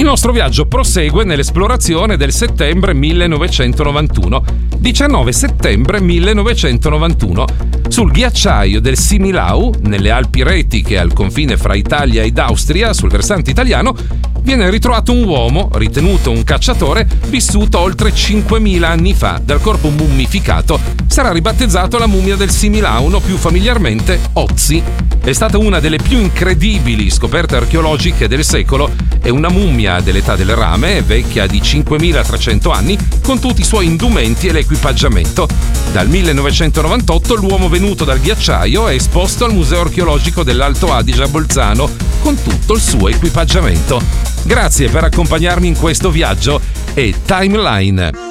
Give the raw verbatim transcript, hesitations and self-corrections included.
nostro viaggio prosegue nell'esplorazione del settembre millenovecentonovantuno. diciannove settembre millenovecentonovantuno. Sul ghiacciaio del Similau, nelle Alpi Retiche al confine fra Italia ed Austria, sul versante italiano, viene ritrovato un uomo, ritenuto un cacciatore, vissuto oltre cinquemila anni fa. Dal corpo mummificato sarà ribattezzato la mummia del Similau, o più familiarmente Ötzi. È stata una delle più incredibili scoperte archeologiche del secolo. È una mummia dell'età del rame, vecchia di cinquemilatrecento anni, con tutti i suoi indumenti e l'equipaggiamento. Dal millenovecentonovantotto l'uomo venuto dal ghiacciaio è esposto al Museo Archeologico dell'Alto Adige a Bolzano, con tutto il suo equipaggiamento. Grazie per accompagnarmi in questo viaggio e Timeline.